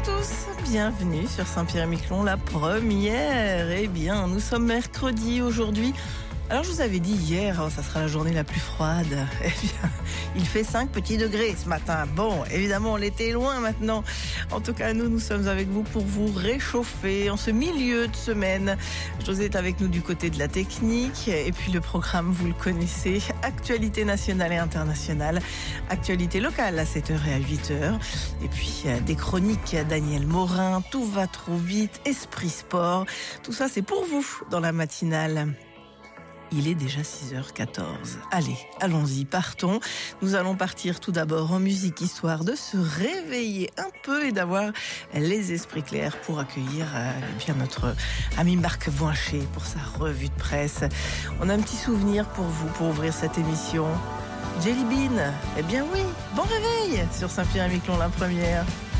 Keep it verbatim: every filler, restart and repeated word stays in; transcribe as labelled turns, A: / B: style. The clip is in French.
A: tous, bienvenue sur Saint-Pierre-et-Miquelon, la première. Eh bien, nous sommes mercredi aujourd'hui. Alors, je vous avais dit hier, oh, ça sera la journée la plus froide. Eh bien, il fait cinq petits degrés ce matin. Bon, évidemment, l'été est loin maintenant. En tout cas, nous, nous sommes avec vous pour vous réchauffer en ce milieu de semaine. José est avec nous du côté de la technique. Et puis, le programme, vous le connaissez. Actualité nationale et internationale. Actualité locale à sept heures et à huit heures. Et puis, des chroniques à Daniel Morin. Tout va trop vite. Esprit sport. Tout ça, c'est pour vous dans la matinale. Il est déjà six heures quatorze. Allez, allons-y, partons. Nous allons partir tout d'abord en musique, histoire de se réveiller un peu et d'avoir les esprits clairs pour accueillir euh, bien notre ami Marc Voincher pour sa revue de presse. On a un petit souvenir pour vous, pour ouvrir cette émission. Jelly Bean, eh bien oui, bon réveil sur Saint-Pierre-et-Miquelon, la première.